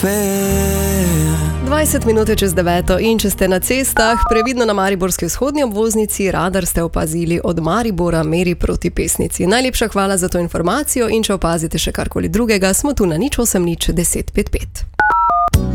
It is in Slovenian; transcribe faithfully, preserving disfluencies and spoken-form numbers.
dvajset minut čez deveto in če ste na cestah, previdno na mariborski vzhodni obvoznici, radar ste opazili od Maribora meri proti Pesnici. Najlepša hvala za to informacijo in če opazite še karkoli drugega, smo tu na nič osem nič deset pet pet.